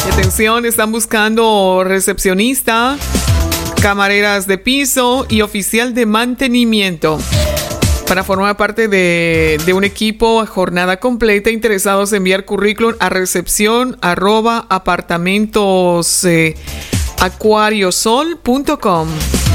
Atención, están buscando recepcionista, camareras de piso y oficial de mantenimiento para formar parte de un equipo a jornada completa. Interesados en enviar currículum a recepción@apartamentosacuariosol.com.